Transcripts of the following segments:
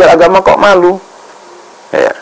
belajar agama kok malu. Ya.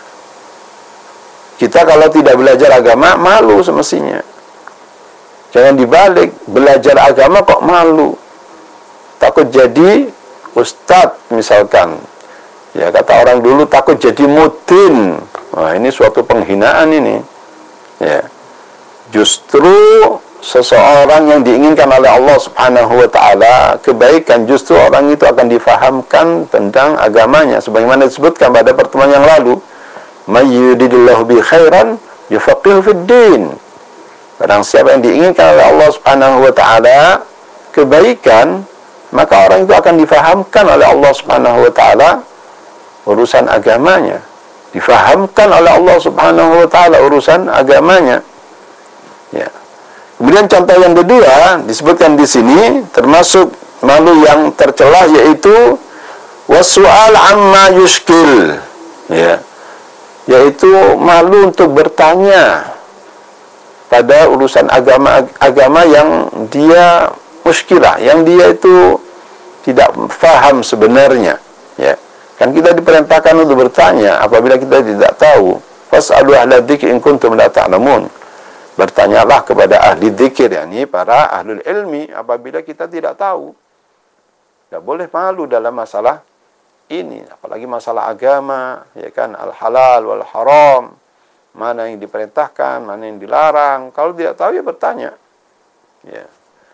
Kita kalau tidak belajar agama, malu semestinya. Jangan dibalik, belajar agama kok malu. Takut jadi ustadz misalkan. Ya, kata orang dulu takut jadi mudin. Wah, ini suatu penghinaan ini. Ya. Justru seseorang yang diinginkan oleh Allah Subhanahu wa taala kebaikan, justru orang itu akan difahamkan tentang agamanya sebagaimana disebutkan pada pertemuan yang lalu. May yuridillahu bi khairan yufaqihu fid din. Barang siapa yang diinginkan oleh Allah Subhanahu wa taala kebaikan, maka orang itu akan difahamkan oleh Allah Subhanahu wa taala urusan agamanya. Difahamkan oleh Allah Subhanahu wa taala urusan agamanya. Ya. Kemudian contoh yang kedua disebutkan di sini termasuk malu yang tercela yaitu wasu'al amma yushkil. Ya. Yaitu malu untuk bertanya pada urusan agama yang dia muskilah, yang dia itu tidak faham sebenarnya. Ya. Kan kita diperintahkan untuk bertanya apabila kita tidak tahu. Fas'alu ahla dzikri in kuntum la ta'lamun. Bertanyalah kepada ahli dzikir, yakni para ahlul ilmi apabila kita tidak tahu. Tidak boleh malu dalam masalah ini, apalagi masalah agama, ya kan, al-halal wal haram, mana yang diperintahkan, mana yang dilarang. Kalau tidak tahu ya bertanya. Ya.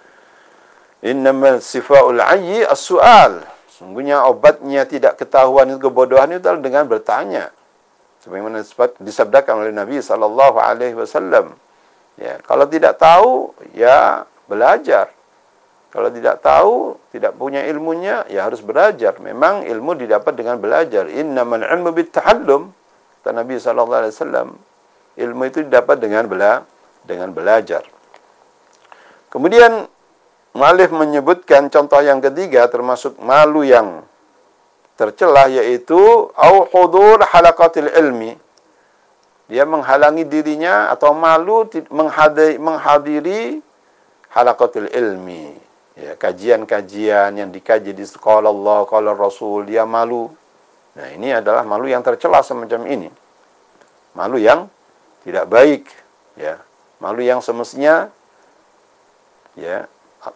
Innamal sifaul ayyi as-su'al. Sungguhnya obatnya tidak ketahuan itu, kebodohan itu adalah dengan bertanya. Sebagaimana disabdakan oleh Nabi sallallahu alaihi wasallam. Ya, kalau tidak tahu ya belajar. Kalau tidak tahu, tidak punya ilmunya, ya harus belajar. Memang ilmu didapat dengan belajar. Innamal ilmu bitta'allum. Kata Nabi sallallahu alaihi wasallam, ilmu itu didapat dengan belajar. Kemudian mu'allif menyebutkan contoh yang ketiga termasuk malu yang tercela yaitu au hudur halaqatil ilmi. Dia menghalangi dirinya atau malu menghadiri halaqatul ilmi. Ya, kajian-kajian yang dikaji di sekolah Allah, qala Rasul, dia malu. Nah, ini adalah malu yang tercela semacam ini. Malu yang tidak baik, ya. Malu yang semestinya ya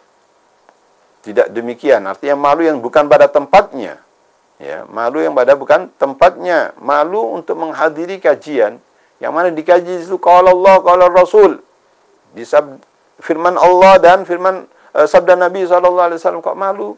tidak demikian. Artinya malu yang bukan pada tempatnya. Ya, malu yang pada bukan tempatnya. Malu untuk menghadiri kajian yang mana dikaji itu qala Allah, qala Rasul. Di firman Allah dan firman sabda Nabi sallallahu alaihi wasallam, kok malu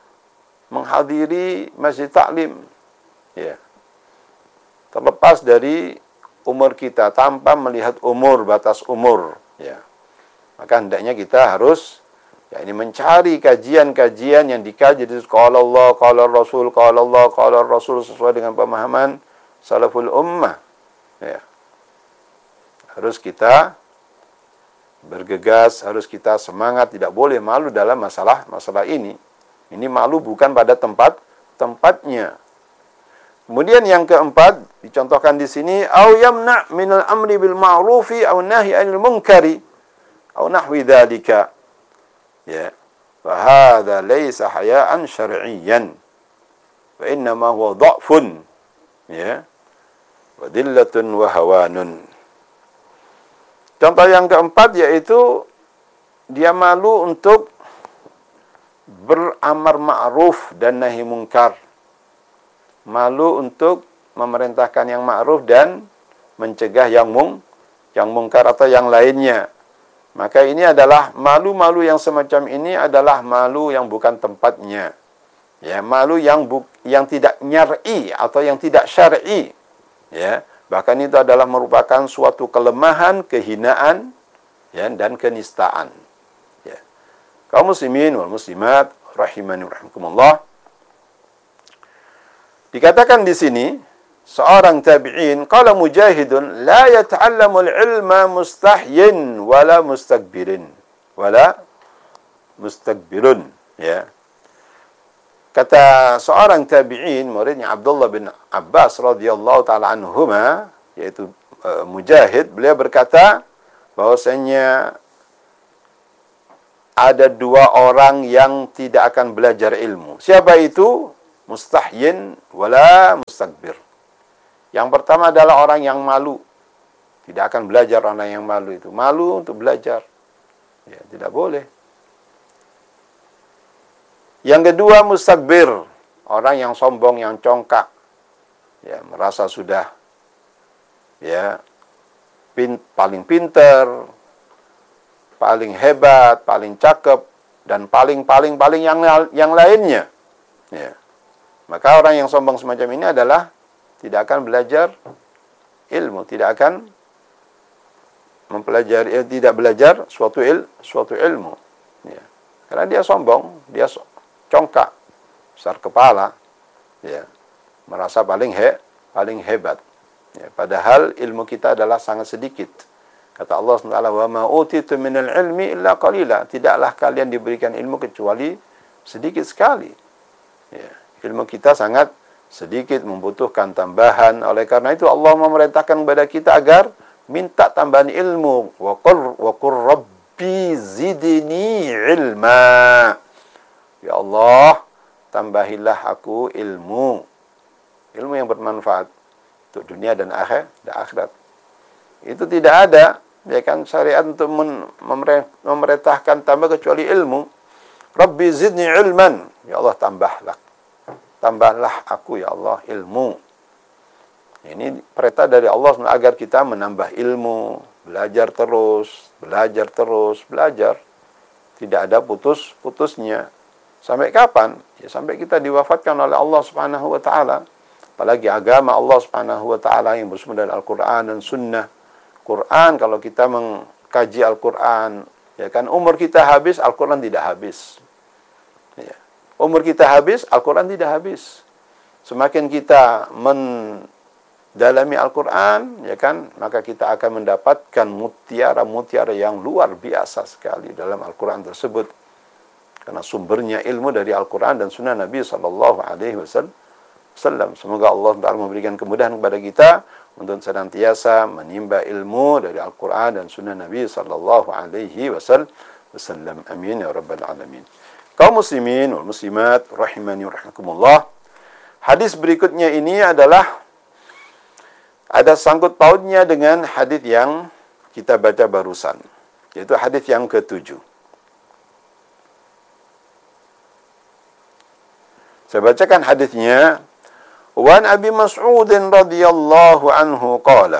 menghadiri masjid taklim. Ya. Terlepas dari umur kita tanpa melihat umur, batas umur, ya. Maka hendaknya kita harus ya ini mencari kajian-kajian yang dikaji di qala Allah, qala Rasul, qala Allah, qala Rasul sesuai dengan pemahaman salaful ummah. Ya. Harus kita bergegas, harus kita semangat, tidak boleh malu dalam masalah ini. Ini malu bukan pada tempatnya. Kemudian yang keempat dicontohkan di sini, au yamna' minal amri bil ma'rufi au nahyi 'anil munkari au nahwi dzalika. Ya. Wa hadza laysa haya'an syar'iyyan. Wa inna ma huwa dha'fun. Ya. Wa dillatun wa hawanun. Contoh yang keempat yaitu dia malu untuk beramar ma'ruf dan nahi mungkar. Malu untuk memerintahkan yang ma'ruf dan mencegah yang mungkar atau yang lainnya. Maka ini adalah malu-malu yang semacam ini adalah malu yang bukan tempatnya. Ya, malu yang tidak nyar'i atau yang tidak syar'i. Ya. Bahkan itu adalah merupakan suatu kelemahan, kehinaan, ya, dan kenistaan. Ya. Kaum muslimin wal muslimat rahimani wa rahimakumullah. Dikatakan di sini seorang tabi'in qala Mujahidun la yata'allamu al-ilma mustahyin wala mustakbirin wala mustakbirun, ya. Kata seorang tabi'in, muridnya Abdullah bin Abbas radhiyallahu taala anhuma, yaitu Mujahid, beliau berkata bahwasanya ada dua orang yang tidak akan belajar ilmu. Siapa itu? mustahyin wala mustakbir. Yang pertama adalah orang yang malu. Tidak akan belajar orang yang malu itu. Malu untuk belajar. Ya, tidak boleh. Yang kedua, mustakbir. Orang yang sombong, yang congkak. Ya, merasa sudah ya paling pinter, paling hebat, paling cakep, dan paling yang lainnya. Ya. Maka orang yang sombong semacam ini adalah tidak akan belajar ilmu, tidak akan mempelajari, tidak belajar suatu ilmu. Ya. Karena dia sombong, dia congkak, besar kepala, ya, merasa paling hebat. Ya, padahal ilmu kita adalah sangat sedikit. Kata Allah SWT, wa ma utitu minal ilmi illa qalila. Tidaklah kalian diberikan ilmu kecuali sedikit sekali. Ya, ilmu kita sangat sedikit, membutuhkan tambahan. Oleh karena itu Allah memerintahkan kepada kita agar minta tambahan ilmu. Wa qur rabbi zidni ilma. Ya Allah, tambahilah aku ilmu. Ilmu yang bermanfaat untuk dunia dan akhirat. Itu tidak ada, ya kan, syariat untuk memerintahkan tambah kecuali ilmu. Rabbi zidni ilman. Ya Allah, tambahlah aku ya Allah ilmu. Ini perintah dari Allah agar kita menambah ilmu, belajar terus. Tidak ada putus-putusnya. Sampai kapan? Ya sampai kita diwafatkan oleh Allah Subhanahu wa taala. Apalagi agama Allah Subhanahu wa taala yang bersumber dari Al-Qur'an dan Sunnah. Quran, kalau kita mengkaji Al-Qur'an, ya kan, umur kita habis, Al-Qur'an tidak habis. Ya. Umur kita habis, Al-Qur'an tidak habis. Semakin kita mendalami Al-Qur'an, ya kan, maka kita akan mendapatkan mutiara-mutiara yang luar biasa sekali dalam Al-Qur'an tersebut. Karena sumbernya ilmu dari Al-Qur'an dan Sunnah Nabi sallallahu alaihi wasallam. Semoga Allah Ta'ala memberikan kemudahan kepada kita untuk senantiasa menimba ilmu dari Al-Quran dan Sunnah Nabi Sallallahu Alaihi Wasallam. Amin ya Rabbal Alamin. Kaum muslimin wal muslimat rahimani wa rahimakumullah. Hadis berikutnya ini adalah ada sangkut pautnya dengan hadis yang kita baca barusan, yaitu hadis yang ke-7. Saya bacakan hadisnya. وعن أبي مسعود رضي الله عنه قال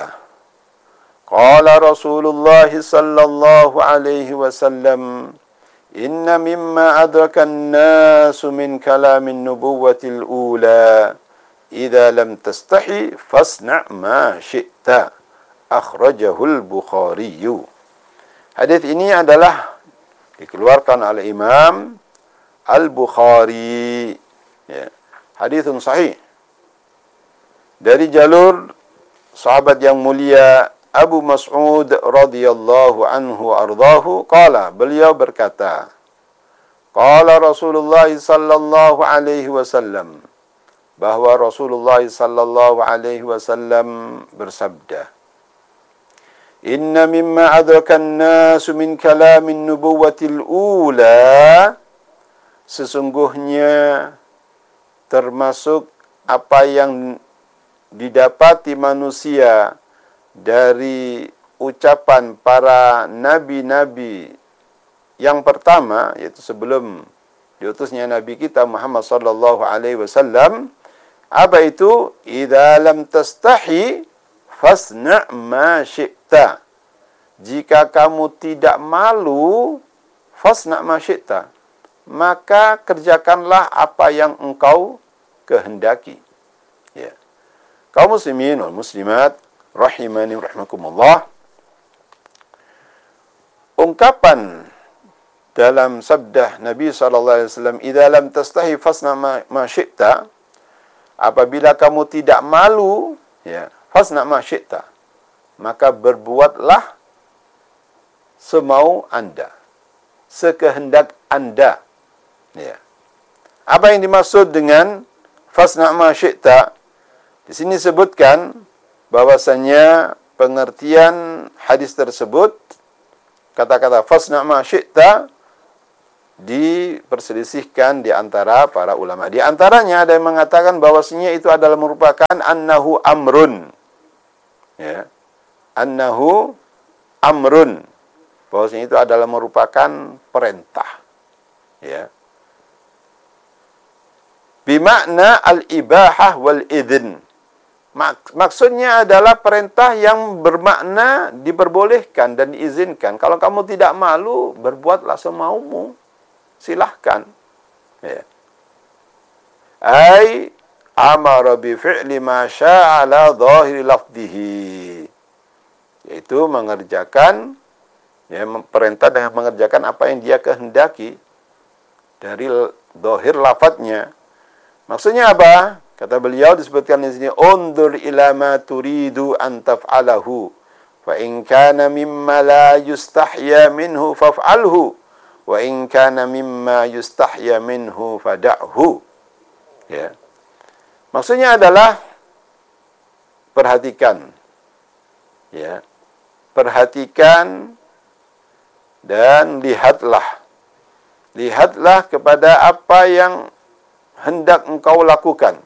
رسول الله صلى الله عليه وسلم إن مما أدرك الناس من كلام النبوة الأولى إذا لم تستحي فاصنع ما شئت أخرجه البخاري. Hadis ini adalah dikeluarkan oleh Imam Al-Bukhari. Ya. Hadithun sahih. Dari jalur sahabat yang mulia Abu Mas'ud radhiyallahu anhu ardahu qala, beliau berkata, qala Rasulullah sallallahu alaihi wasallam, bahwa Rasulullah sallallahu alaihi wasallam bersabda, inna mimma adraka an-nasu min kalamin nubuwatil ula, sesungguhnya termasuk apa yang didapati manusia dari ucapan para nabi-nabi yang pertama, yaitu sebelum diutusnya nabi kita Muhammad sallallahu alaihi wasallam. Apa itu? Idza lam tastahi fasna' ma syi'ta. Jika kamu tidak malu, fasna' ma syi'ta, maka kerjakanlah apa yang engkau kehendaki. Ya. Kaum muslimin wal muslimat rahimani rahimakumullah. Ungkapan dalam sabda Nabi sallallahu alaihi wasallam, idza lam tastahi fasna ma syi'ta, apabila kamu tidak malu, ya, fasna ma syi'ta, maka berbuatlah semau Anda, sekehendak Anda. Ya. Apa yang dimaksud dengan fasna ma syi'ta? Di sini sebutkan bahwasanya pengertian hadis tersebut, kata-kata fasna ma syi'ta diperselisihkan di antara para ulama. Di antaranya ada yang mengatakan bahwasanya itu adalah merupakan annahu amrun. Ya. Annahu amrun. Bahwasanya itu adalah merupakan perintah. Ya. Bimakna al-ibahah wal idn. Maksudnya adalah perintah yang bermakna diperbolehkan dan diizinkan. Kalau kamu tidak malu, berbuatlah semaumu. Silahkan. Ya. Ai amara bi fi'li ma syaa ala dhahiri lafdhihi. Yaitu mengerjakan, ya, perintah dengan mengerjakan apa yang dia kehendaki dari zahir lafadznya. Maksudnya apa? Kata beliau disebutkan di sini, undur ila ma turidu an taf'alahu, fa in kana mimma la yustahya minhu faf'alhu, wa in kana mimma yustahya minhu fada'hu. Ya. Maksudnya adalah perhatikan. Ya. Perhatikan dan lihatlah. Lihatlah kepada apa yang hendak engkau lakukan.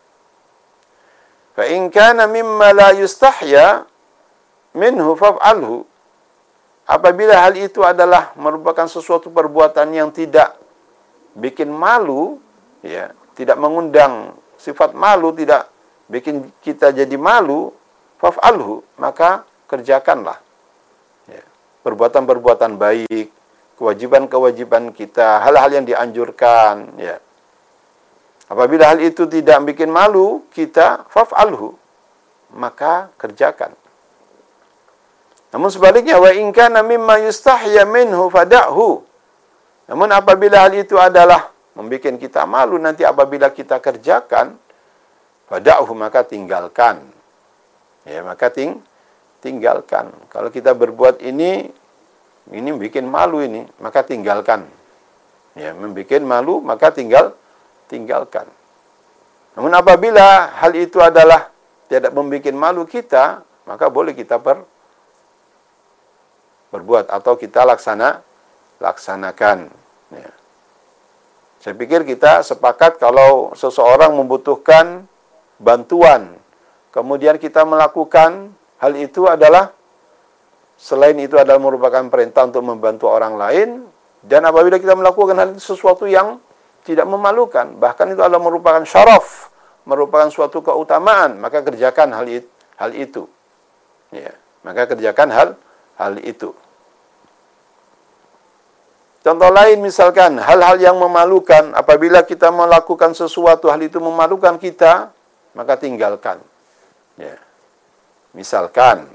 Fa in kana mimma la yustahya minhu faf'alhu. Apabila hal itu adalah merupakan sesuatu perbuatan yang tidak bikin malu, ya, tidak mengundang sifat malu, tidak bikin kita jadi malu, faf'alhu, maka kerjakanlah. Ya. Perbuatan-perbuatan baik, kewajiban-kewajiban kita, hal-hal yang dianjurkan, ya. Apabila hal itu tidak bikin malu kita, faf'alhu, maka kerjakan. Namun sebaliknya, wa in kana mimma yustahya minhu fada'hu. Namun apabila hal itu adalah membuat kita malu, nanti apabila kita kerjakan, fada'hu, maka tinggalkan. Ya, maka tinggalkan. Kalau kita berbuat ini bikin malu ini, maka tinggalkan. Ya, membuat malu, maka tinggalkan. Namun apabila hal itu adalah tidak membuat malu kita, maka boleh kita berbuat atau kita laksanakan. Ya. Saya pikir kita sepakat kalau seseorang membutuhkan bantuan, kemudian kita melakukan hal itu adalah, selain itu adalah merupakan perintah untuk membantu orang lain, dan apabila kita melakukan hal itu sesuatu yang tidak memalukan, bahkan itu adalah merupakan syaraf, merupakan suatu keutamaan, maka kerjakan hal itu. Ya, maka kerjakan hal itu. Contoh lain misalkan hal-hal yang memalukan, apabila kita melakukan sesuatu hal itu memalukan kita, maka tinggalkan. Ya. Misalkan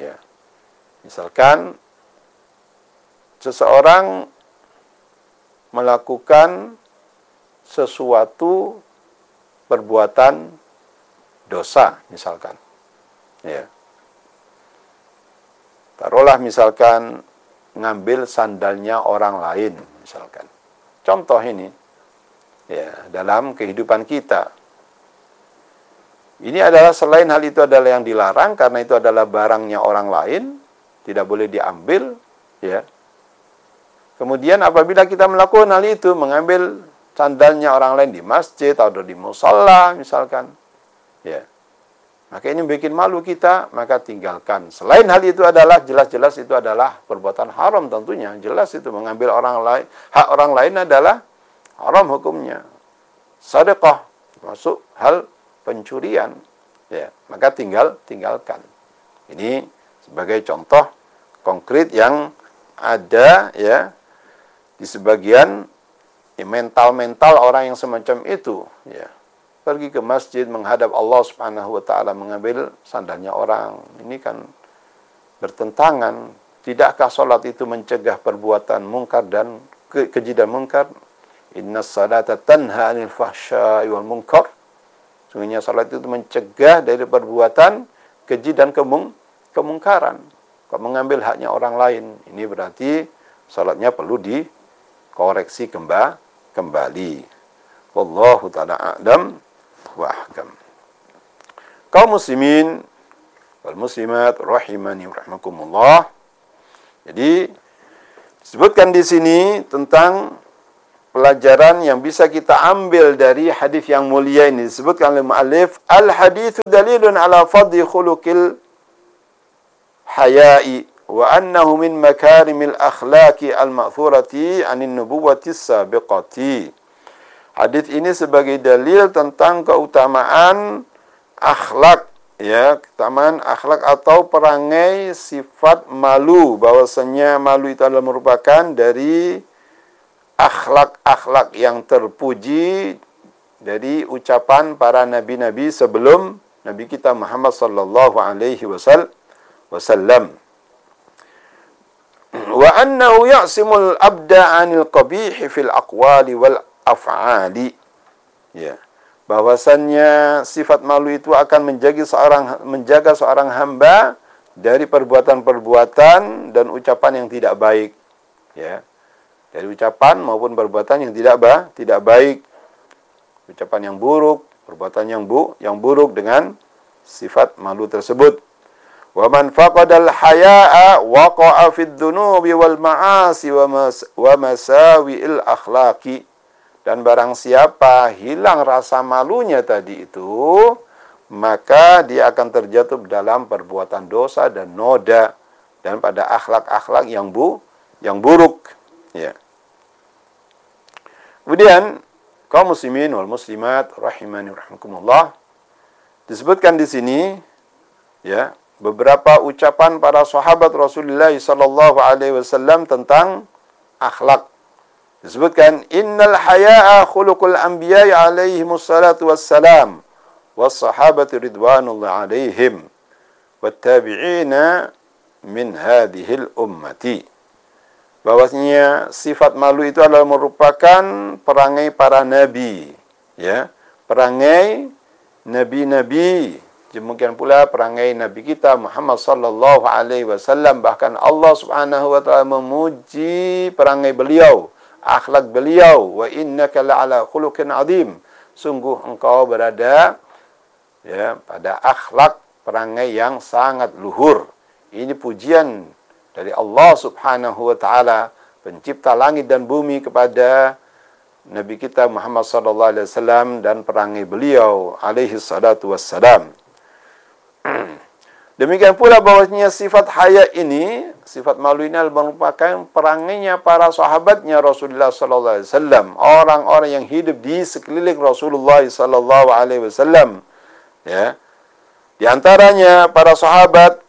seseorang melakukan sesuatu perbuatan dosa misalkan. Ya. Taruhlah misalkan ngambil sandalnya orang lain misalkan. Contoh ini ya dalam kehidupan kita. Ini adalah selain hal itu adalah yang dilarang karena itu adalah barangnya orang lain, tidak boleh diambil, ya. Kemudian apabila kita melakukan hal itu, mengambil sandalnya orang lain di masjid atau di musholla misalkan, ya. Maka ini bikin malu kita, maka tinggalkan. Selain hal itu adalah jelas-jelas itu adalah perbuatan haram tentunya. Jelas itu mengambil orang lain, hak orang lain adalah haram hukumnya. Sedekah masuk hal pencurian, ya. Maka tinggalkan. Ini sebagai contoh konkret yang ada ya di sebagian mental-mental orang yang semacam itu, ya. Pergi ke masjid menghadap Allah Subhanahu wa taala mengambil sandalnya orang. Ini kan bertentangan. Tidakkah salat itu mencegah perbuatan mungkar dan keji dan mungkar? Innas salata tanha 'anil fahsya'i wal munkar. Sungguhnya salat itu mencegah dari perbuatan keji dan kemungkaran. Kok mengambil haknya orang lain? Ini berarti salatnya perlu dikoreksi kembali. Wallahu ta'ala a'lam wa ahkam. Kaum muslimin wal muslimat rahimani wa rahimakumullah. Jadi disebutkan di sini tentang pelajaran yang bisa kita ambil dari hadis yang mulia ini disebutkan oleh muallif, al-haditsu dalilun ala fadli khuluqil haya'i wa annahu min makarimil akhlaqi al-ma'thurati 'anil nubuwwati sabiqati. Hadis ini sebagai dalil tentang keutamaan akhlak, ya, keutamaan akhlak atau perangai sifat malu, bahwasanya malu itu adalah merupakan dari akhlak-akhlak yang terpuji dari ucapan para nabi-nabi sebelum Nabi kita Muhammad sallallahu alaihi wasallam. Wa annahu ya'simul abda 'anil qabihi fil aqwali wal af'ali. Ya. Bahwasannya sifat malu itu akan menjaga seorang hamba dari perbuatan-perbuatan dan ucapan yang tidak baik. Ya. Dari ucapan maupun perbuatan yang tidak baik. Ucapan yang buruk, perbuatan yang buruk dengan sifat malu tersebut. Wa man faqadal haya'a waqa'a fid dhunubi wal ma'asi wa masawi'il akhlaqi. Dan barang siapa hilang rasa malunya tadi itu, maka dia akan terjatuh dalam perbuatan dosa dan noda dan pada akhlak-akhlak yang buruk. Ya. Kemudian kaum muslimin wal muslimat rahimani rahimakumullah, disebutkan di sini, ya, beberapa ucapan para sahabat Rasulullah sallallahu alaihi wasallam tentang akhlak. Disebutkan, innal haya'a khuluqul anbiya'i alaihimus salatu wassalam was sahabati ridwanullah alaihim wat tabi'ina min hadhil ummati. Bahwasanya sifat malu itu adalah merupakan perangai para nabi, ya, perangai nabi-nabi. Demikian pula perangai nabi kita Muhammad sallallahu alaihi wasallam, bahkan Allah Subhanahu wa taala memuji perangai beliau, akhlak beliau, wa innaka la'ala khuluqin azim. Sungguh engkau berada, ya, pada akhlak perangai yang sangat luhur. Ini pujian dari Allah Subhanahu wa taala, pencipta langit dan bumi, kepada nabi kita Muhammad sallallahu alaihi wasallam dan perangai beliau alaihi salatu wassalam. Demikian pula bahwasanya sifat haya ini, sifat malu ini merupakan perangainya para sahabatnya Rasulullah sallallahu alaihi wasallam, orang-orang yang hidup di sekeliling Rasulullah sallallahu alaihi wasallam. Ya. Di antaranya para sahabat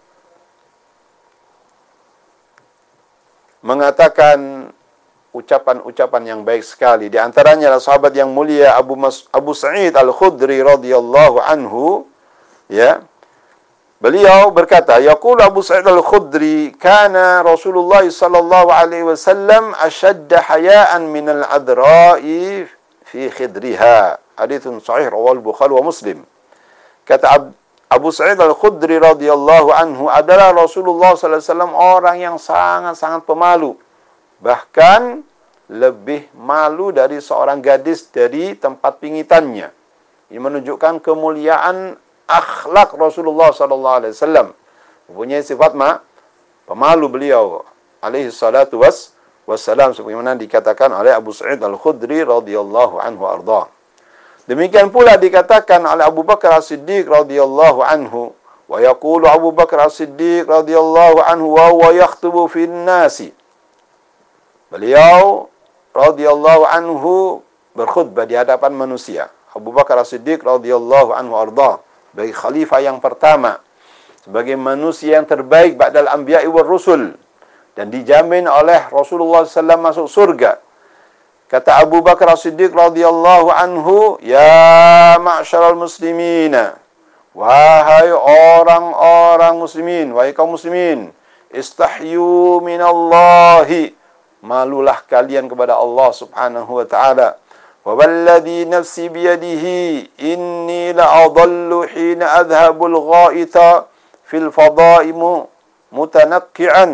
mengatakan ucapan-ucapan yang baik sekali. Di antaranya adalah sahabat yang mulia Abu Sa'id Al-Khudri radhiyallahu anhu, ya. Beliau berkata, yaqul Abu Sa'id Al-Khudri, kana Rasulullah sallallahu alaihi wasallam ashadda haya'an min al-adra'i fi khidriha. Haditsun sahih rawal Bukhari wa Muslim. Kata Abu Sa'id Al-Khudri radhiyallahu anhu, adalah Rasulullah sallallahu alaihi wasallam orang yang sangat-sangat pemalu. Bahkan lebih malu dari seorang gadis dari tempat pingitannya. Ini menunjukkan kemuliaan akhlak Rasulullah sallallahu alaihi wasallam. Mempunyai sifat pemalu beliau alaihi salatu wassalam, sebagaimana dikatakan oleh Abu Sa'id Al-Khudri radhiyallahu anhu arda. Demikian pula dikatakan oleh Abu Bakar As-Siddiq radhiyallahu anhu, wa yaqulu Abu Bakar As-Siddiq radhiyallahu anhu wa huwa yakhthubu fin nasi. Beliau radhiyallahu anhu berkhutbah di hadapan manusia. Abu Bakar As-Siddiq radhiyallahu anhu arda, sebagai khalifah yang pertama, sebagai manusia yang terbaik ba'dal anbiya'i war rusul, dan dijamin oleh Rasulullah SAW masuk surga. Kata Abu Bakar As-Siddiq radhiyallahu anhu, ya ma'syaral muslimina, wahai orang-orang muslimin, wahai kaum muslimin, istahyu minallahi, malulah kalian kepada Allah Subhanahu wa ta'ala. وَوَالَّذِي نَفْسِي بِيَدِهِ إِنِّي لَأَضَلُّ حِينَ أَذْهَبُ الْغَائِطَ فِي الْفَضَاءِ مُتَنَقِّعًا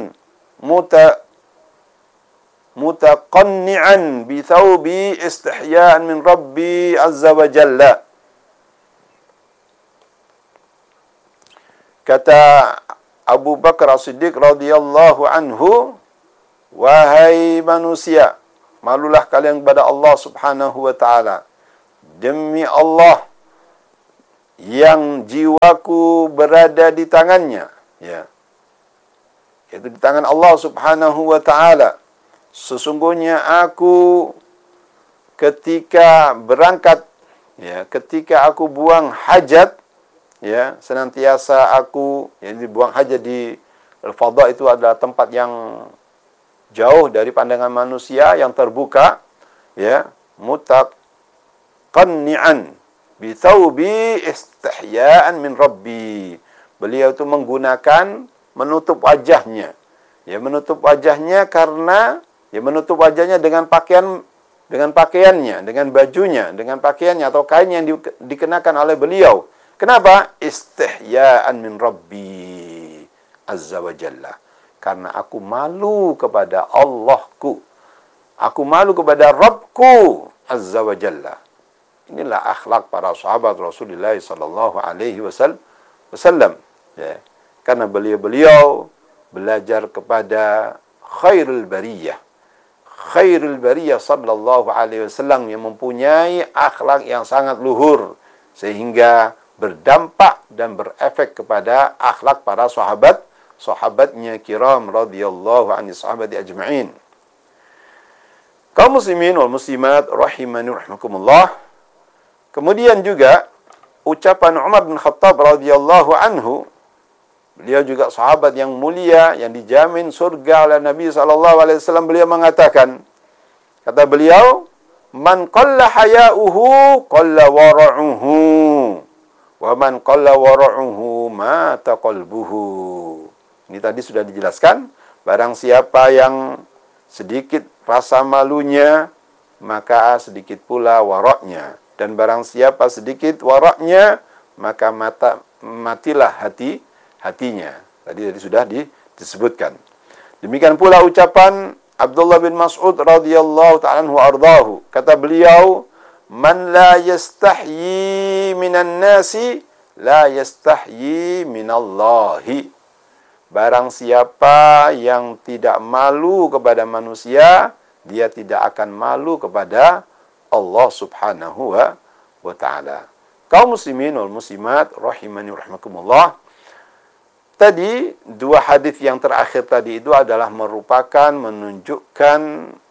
مُتَقَنِّعًا بِثَوْبِي إِسْتِحْيَاءً مِنْ رَبِّي عَزَّ وَجَلَّ. Kata Abu Bakar As-Siddiq radhiyallahu anhu, wahai manusia, malulah kalian kepada Allah Subhanahu wa taala. Demi Allah yang jiwaku berada di tangannya, ya. Yaitu di tangan Allah Subhanahu wa taala. Sesungguhnya aku ketika berangkat, ya, ketika aku buang hajat, ya, senantiasa aku, yang dibuang hajat di al-fadha itu adalah tempat yang jauh dari pandangan manusia, yang terbuka, ya, mutaqanni'an bi thawbi istihya'an min rabbi. Beliau itu menggunakan menutup wajahnya. Ya, menutup wajahnya karena menutup wajahnya dengan pakaiannya, dengan bajunya, dengan pakaiannya atau kain yang dikenakan oleh beliau. Kenapa? Istihya'an min rabbi azza wa jalla. Karena aku malu kepada Allahku. Aku malu kepada Rabbku azza wa jalla. Inilah akhlak para sahabat Rasulullah sallallahu alaihi wasallam. Ya. Karena beliau belajar kepada khairul bariyah. Khairul bariyah sallallahu alaihi wasallam yang mempunyai akhlak yang sangat luhur sehingga berdampak dan berefek kepada akhlak para sahabatnya kiram radhiyallahu anhi sahabati ajma'in. Kaum muslimin wal muslimat rahimani rahimakumullah. Kemudian juga ucapan Umar bin Khattab radhiyallahu anhu, beliau juga sahabat yang mulia yang dijamin surga oleh Nabi sallallahu alaihi wasallam. Beliau mengatakan, kata beliau, "Man qalla haya'uhu qalla wara'uhu, wa man qalla wara'uhu mata qalbuhu." Ini tadi sudah dijelaskan, barang siapa yang sedikit rasa malunya, maka sedikit pula waraknya. Dan barang siapa sedikit waraknya, maka matilah hatinya. Tadi sudah disebutkan. Demikian pula ucapan Abdullah bin Mas'ud radhiyallahu ta'ala anhu ardahu. Kata beliau, "Man la yastahyi minan nasi, la yastahyi minallahi." Barang siapa yang tidak malu kepada manusia, dia tidak akan malu kepada Allah Subhanahu wa ta'ala. Kaum muslimin wal muslimat rahimani rahimakumullah. Tadi dua hadis yang terakhir tadi itu adalah merupakan menunjukkan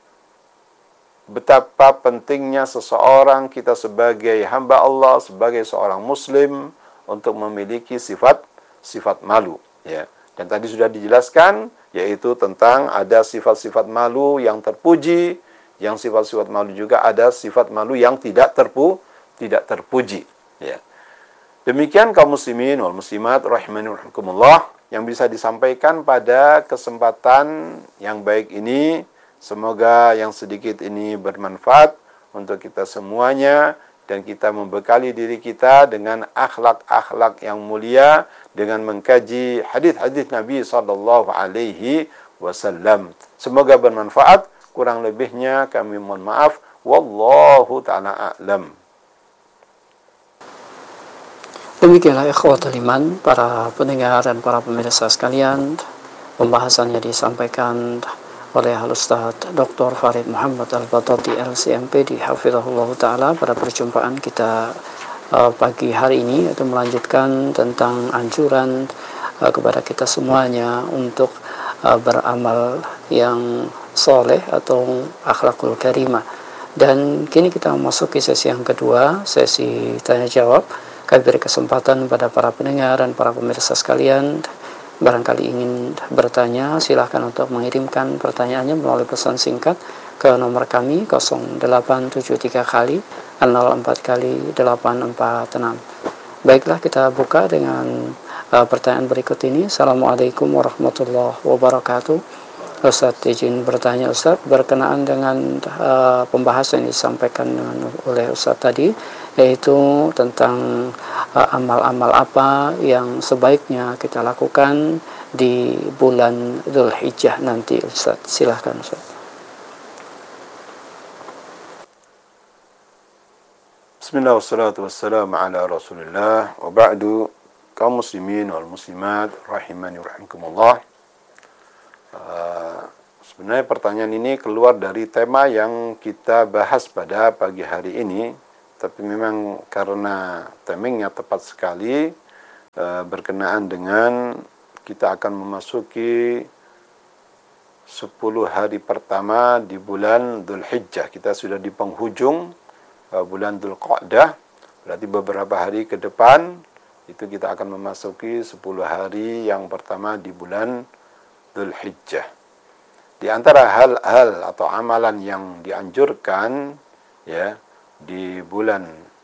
betapa pentingnya seseorang, kita sebagai hamba Allah, sebagai seorang muslim, untuk memiliki sifat malu, ya. Dan tadi sudah dijelaskan, yaitu tentang ada sifat-sifat malu yang terpuji, yang sifat-sifat malu juga ada sifat malu yang tidak terpuji, ya. Demikian kaum muslimin wal muslimat rahimani rahimakumullah yang bisa disampaikan pada kesempatan yang baik ini. Semoga yang sedikit ini bermanfaat untuk kita semuanya dan kita membekali diri kita dengan akhlak-akhlak yang mulia dengan mengkaji hadis-hadis Nabi sallallahu alaihi wasallam. Semoga bermanfaat. Kurang lebihnya kami mohon maaf. Wallahu ta'ala a'lam. Demikianlah ikhwatul iman, para pendengar dan para pemirsa sekalian, pembahasannya disampaikan oleh Al-Ustaz Dr. Farid Muhammad Al-Batati LCMP di Hafizahullah Ta'ala pada perjumpaan kita pagi hari ini, yaitu melanjutkan tentang anjuran kepada kita semuanya untuk beramal yang soleh atau akhlakul karimah. Dan kini kita memasuki sesi yang kedua, sesi tanya jawab. Kami beri kesempatan pada para pendengar dan para pemirsa sekalian, barangkali ingin bertanya, silahkan untuk mengirimkan pertanyaannya melalui pesan singkat ke nomor kami 0873 kali 04 kali 846. Baiklah, kita buka dengan pertanyaan berikut ini. Assalamualaikum warahmatullahi wabarakatuh. Ustaz, izin bertanya Ustaz, berkenaan dengan pembahasan yang disampaikan oleh Ustaz tadi, yaitu tentang amal-amal apa yang sebaiknya kita lakukan di bulan Dzulhijjah nanti Ustaz. Silahkan Ustaz. Bismillah wassalatu wassalamu ala rasulillah wa ba'du. Kaum muslimin wal muslimat rahimani rahimakumullah. Sebenarnya pertanyaan ini keluar dari tema yang kita bahas pada pagi hari ini, tapi memang karena timingnya tepat sekali, berkenaan dengan kita akan memasuki 10 hari pertama di bulan Dzulhijjah. Kita sudah di penghujung bulan Dzulqa'dah, berarti beberapa hari ke depan itu kita akan memasuki 10 hari yang pertama di bulan Dzulhijjah. Di antara hal-hal atau amalan yang dianjurkan ya di bulan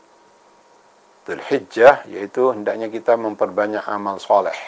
Dzulhijjah yaitu hendaknya kita memperbanyak amal soleh.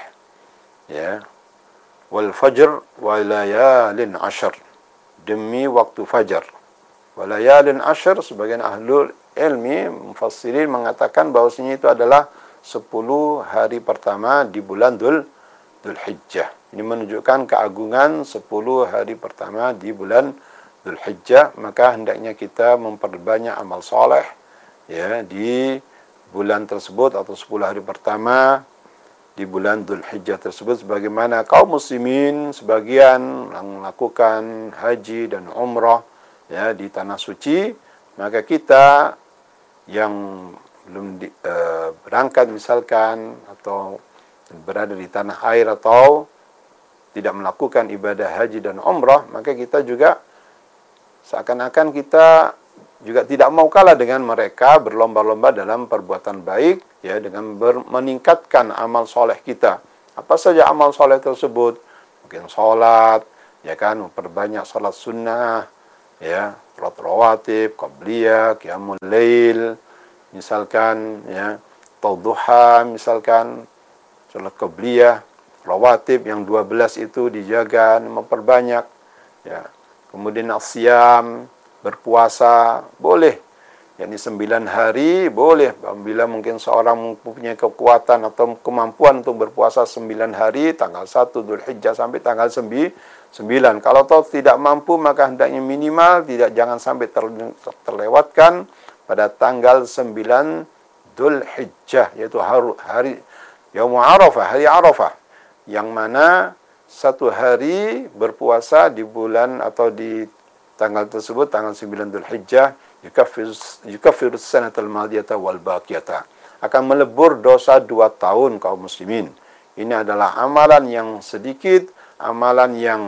Ya. Wal fajr wa layalin ashr, demi waktu fajar. Wa layalin ashr, sebagian ahlul ilmi mufassirin mengatakan bahwasanya itu adalah 10 hari pertama di bulan Dzulhijjah. Ini menunjukkan keagungan 10 hari pertama di bulan Dzulhijjah, maka hendaknya kita memperbanyak amal soleh ya di bulan tersebut atau 10 hari pertama di bulan Dzulhijjah tersebut, sebagaimana kaum muslimin sebagian melakukan haji dan umrah ya di tanah suci, maka kita yang belum berangkat misalkan atau berada di tanah air atau tidak melakukan ibadah haji dan umrah, maka kita juga seakan-akan kita juga tidak mau kalah dengan mereka, berlomba-lomba dalam perbuatan baik ya, dengan meningkatkan amal soleh kita. Apa saja amal soleh tersebut? Mungkin sholat ya kan, memperbanyak sholat sunnah ya, sholat rawatib, qabliyah, qiyamul lail misalkan ya, atau duha misalkan, sholat qabliyah, rawatib yang 12 itu dijaga, memperbanyak ya. Kemudian asyam, berpuasa boleh, yakni 9 hari boleh apabila mungkin seorang mempunyai kekuatan atau kemampuan untuk berpuasa 9 hari tanggal 1 Dzulhijjah sampai tanggal 9. Kalau toh tidak mampu maka hendaknya minimal jangan sampai terlewatkan pada tanggal 9 Dzulhijjah, yaitu hari Yaum Arafah, hari Arafah, yang mana satu hari berpuasa di bulan atau di tanggal tersebut, tanggal 9 Dzulhijjah, yukaffirus sanatal madiyata wal baqiyata, akan melebur dosa 2 tahun kaum muslimin. Ini adalah amalan yang sedikit, amalan yang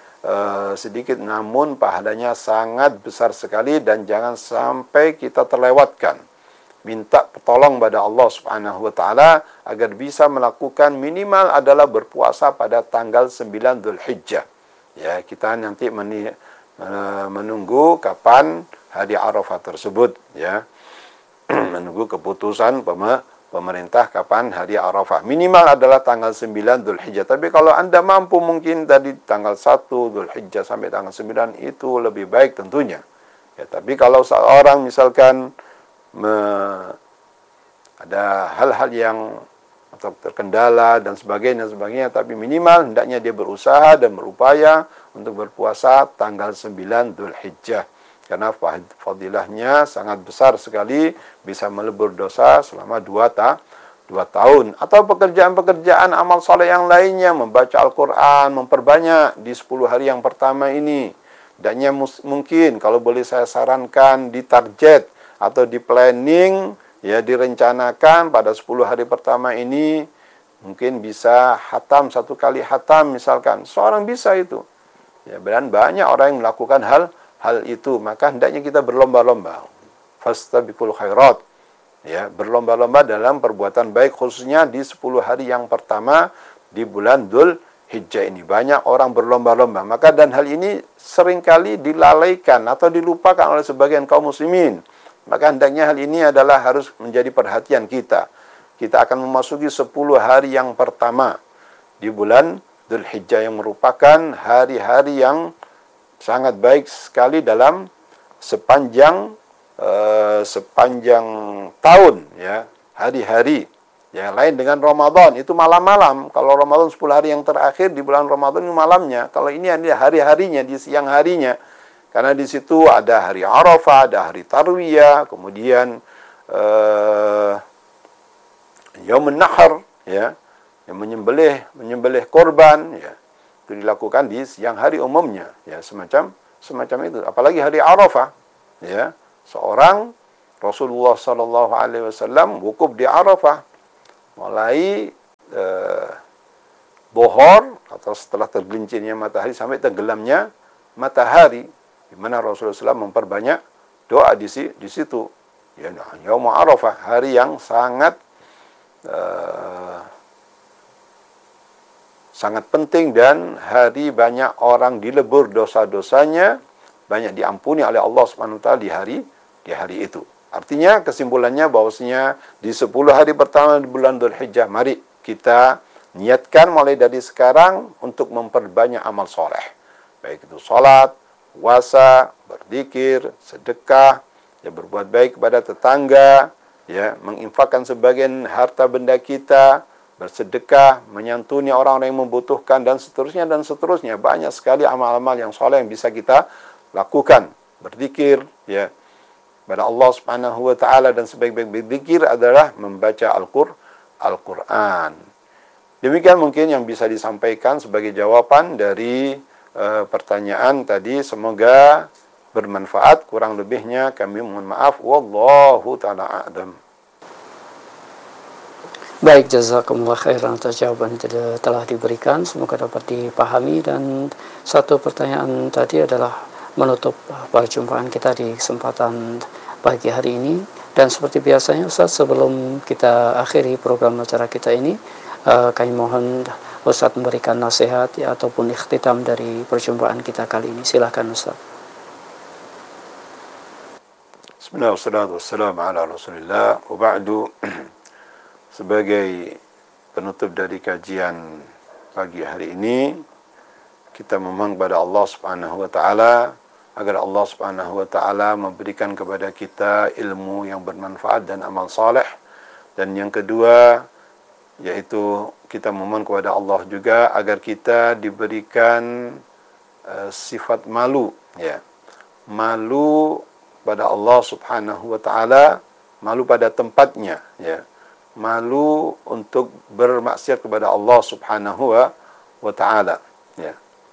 sedikit namun pahalanya sangat besar sekali, dan jangan sampai kita terlewatkan. Minta tolong pada Allah Subhanahu wa taala agar bisa melakukan minimal adalah berpuasa pada tanggal 9 Dzulhijjah. Ya, kita nanti menunggu kapan hari Arafah tersebut ya. Menunggu keputusan pemerintah kapan hari Arafah. Minimal adalah tanggal 9 Dzulhijjah. Tapi kalau Anda mampu mungkin tadi tanggal 1 Dzulhijjah sampai tanggal 9 itu lebih baik tentunya. Ya, tapi kalau seorang misalkan ada hal-hal yang atau terkendala dan sebagainya, tapi minimal hendaknya dia berusaha dan berupaya untuk berpuasa tanggal 9 Dzulhijjah. Karena fadilahnya sangat besar sekali, bisa melebur dosa selama 2 tahun. Atau pekerjaan-pekerjaan amal soleh yang lainnya, membaca Al-Quran, memperbanyak di 10 hari yang pertama ini. Hendaknya mungkin, kalau boleh saya sarankan, ditarget atau di planning, ya direncanakan pada 10 hari pertama ini mungkin bisa hatam, 1 kali hatam misalkan. Seorang bisa itu. Ya, dan banyak orang yang melakukan hal itu, maka hendaknya kita berlomba-lomba. Fastabiqul khairat. Ya, berlomba-lomba dalam perbuatan baik, khususnya di 10 hari yang pertama di bulan Dzulhijjah ini. Banyak orang berlomba-lomba. Maka dan hal ini seringkali dilalaikan atau dilupakan oleh sebagian kaum muslimin. Maka hendaknya hal ini adalah harus menjadi perhatian kita. Kita akan memasuki 10 hari yang pertama di bulan Dzulhijjah, yang merupakan hari-hari yang sangat baik sekali dalam sepanjang tahun ya, hari-hari. Ya, lain dengan Ramadan, itu malam-malam. Kalau Ramadan 10 hari yang terakhir di bulan Ramadan itu malamnya. Kalau ini hari-harinya, di siang harinya. Karena di situ ada hari Arafah, ada hari Tarwiyah, kemudian Yaumun Nahar ya, yang menyembelih korban ya. itu dilakukan di siang hari umumnya, ya semacam itu. Apalagi hari Arafah, ya seorang Rasulullah Sallallahu Alaihi Wasallam wukuf di Arafah mulai bohor atau setelah tergelincirnya matahari sampai tenggelamnya matahari, di mana Rasulullah SAW memperbanyak doa di situ. Ya, Yaum Arafah, hari yang sangat sangat penting dan hari banyak orang dilebur dosa-dosanya, banyak diampuni oleh Allah Subhanahu wa taala di hari itu. Artinya kesimpulannya bahwasanya di 10 hari pertama di bulan Dzulhijjah, mari kita niatkan mulai dari sekarang untuk memperbanyak amal soleh. Baik itu salat, puasa, berzikir, sedekah, ya berbuat baik kepada tetangga, ya menginfakkan sebagian harta benda kita, bersedekah, menyantuni orang-orang yang membutuhkan dan seterusnya. Banyak sekali amal-amal yang soleh yang bisa kita lakukan. Berzikir, ya kepada Allah Subhanahu wa taala, dan sebaik-baik berzikir adalah membaca Al-Qur'an. Demikian mungkin yang bisa disampaikan sebagai jawaban dari pertanyaan tadi. Semoga bermanfaat. Kurang lebihnya kami mohon maaf. Wallahu ta'ala a'lam. Baik, jazakumullah khairan atas jawaban yang telah diberikan. Semoga dapat dipahami. Dan satu pertanyaan tadi adalah menutup perjumpaan kita di kesempatan pagi hari ini. Dan seperti biasanya Ustaz, sebelum kita akhiri program acara kita ini, kami mohon Ustaz memberikan nasihat ya, ataupun ikhtitam dari perjumpaan kita kali ini. Silakan Ustaz. Bismillahirrahmanirrahim. Wassalamu ala Rasulillah wa ba'du. Sebagai penutup dari kajian pagi hari ini, kita memohon kepada Allah Subhanahu wa taala agar Allah Subhanahu wa taala memberikan kepada kita ilmu yang bermanfaat dan amal saleh. Dan yang kedua, yaitu kita memohon kepada Allah juga agar kita diberikan sifat malu, ya. Malu pada Allah Subhanahu wa taala, malu pada tempatnya, ya. Malu untuk bermaksiat kepada Allah Subhanahu wa taala, ya.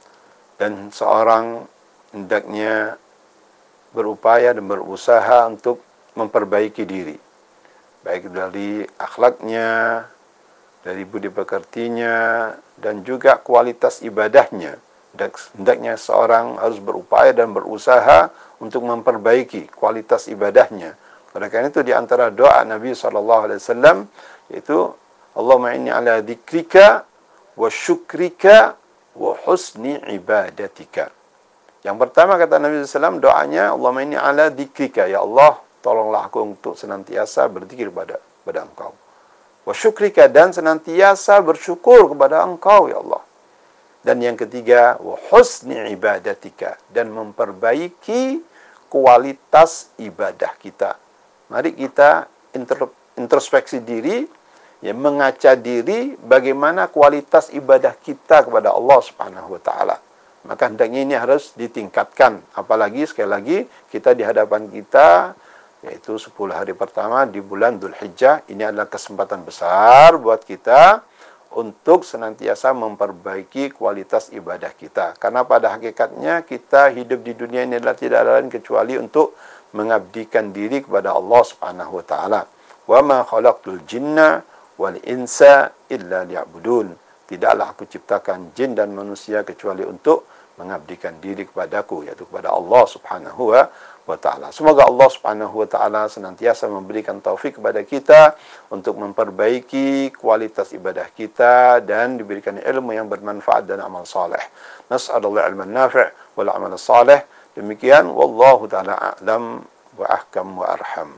Dan seorang hendaknya berupaya dan berusaha untuk memperbaiki diri, baik dari akhlaknya, dari budi pekertinya, dan juga kualitas ibadahnya. Hendaknya seorang harus berupaya dan berusaha untuk memperbaiki kualitas ibadahnya. Oleh karena itu di antara doa Nabi SAW, yaitu Allahumma inni ala dzikrika wa syukrika wa husni ibadatika. Yang pertama kata Nabi SAW, doanya Allahumma inni ala dzikrika, ya Allah tolonglah aku untuk senantiasa berzikir pada Engkau. Wa syukrika, dan senantiasa bersyukur kepada Engkau ya Allah. Dan yang ketiga, wa husni ibadatika, dan memperbaiki kualitas ibadah kita. Mari kita introspeksi diri, ya, mengaca diri bagaimana kualitas ibadah kita kepada Allah Subhanahu wa taala. Maka hendaknya ini harus ditingkatkan, apalagi sekali lagi kita di hadapan kita, yaitu 10 hari pertama di bulan Dzulhijjah. Ini adalah kesempatan besar buat kita untuk senantiasa memperbaiki kualitas ibadah kita. Karena pada hakikatnya kita hidup di dunia ini adalah tidak lain kecuali untuk mengabdikan diri kepada Allah Subhanahu wa taala. Wa ma khalaqtul jinna wal insa illa liya'budun. Tidaklah aku ciptakan jin dan manusia kecuali untuk mengabdikan diri kepadaku, yaitu kepada Allah Subhanahu wa taala. Semoga Allah Subhanahu wa taala senantiasa memberikan taufik kepada kita untuk memperbaiki kualitas ibadah kita dan diberikan ilmu yang bermanfaat dan amal saleh. Nas'alullah ilman nafi' wal amal saleh. Demikian, wallahu taala a'lam wa ahkam wa arham.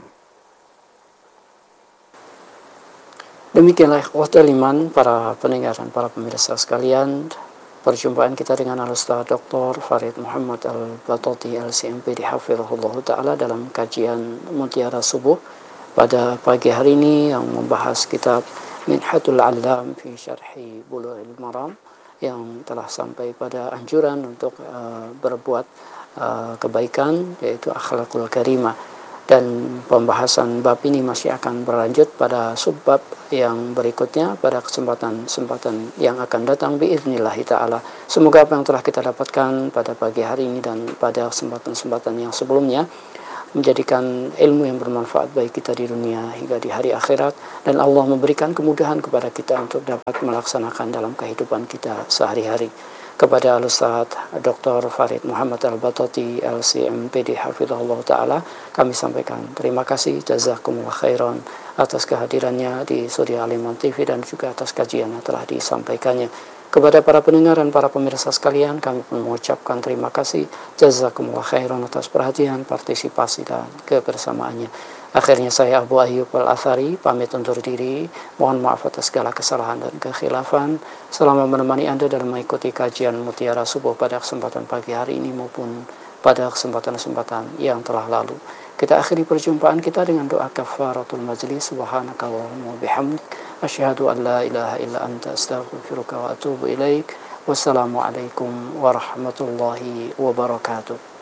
Demikianlah ikhwatul iman, para pendengar dan para pemirsa sekalian, perjumpaan kita dengan Al-Ustaz Dr. Farid Muhammad Al-Batati LCMP dihafizahullah ta'ala dalam kajian Mutiara Subuh pada pagi hari ini yang membahas kitab Minhatul Alam fi Syarhi Bulughil Maram, yang telah sampai pada anjuran untuk berbuat kebaikan, yaitu akhlakul karimah. Dan pembahasan bab ini masih akan berlanjut pada subbab yang berikutnya pada kesempatan-kesempatan yang akan datang biiznillahi ta'ala. Semoga apa yang telah kita dapatkan pada pagi hari ini dan pada kesempatan-kesempatan yang sebelumnya menjadikan ilmu yang bermanfaat bagi kita di dunia hingga di hari akhirat, dan Allah memberikan kemudahan kepada kita untuk dapat melaksanakan dalam kehidupan kita sehari-hari. Kepada Al-Ustaz Dr. Farid Muhammad Al-Batati LCMPD Hafizahullah Ta'ala, kami sampaikan terima kasih, jazakumullah khairan atas kehadirannya di Surya Al-Iman TV dan juga atas kajian yang telah disampaikannya. Kepada para pendengar dan para pemirsa sekalian, kami pun mengucapkan terima kasih, jazakumullah khairan atas perhatian, partisipasi dan kebersamaannya. Akhirnya saya Abu Ayyub Al-Athari pamit undur diri. Mohon maaf atas segala kesalahan dan kekhilafan selama menemani Anda dalam mengikuti kajian Mutiara Subuh pada kesempatan pagi hari ini maupun pada kesempatan-kesempatan yang telah lalu. Kita akhiri perjumpaan kita dengan doa kafaratul majlis. Subhanakallahumma bihamdik, asyhadu an la ilaha illa anta, astaghfiruka wa atubu ilaik. Wassalamualaikum warahmatullahi wabarakatuh.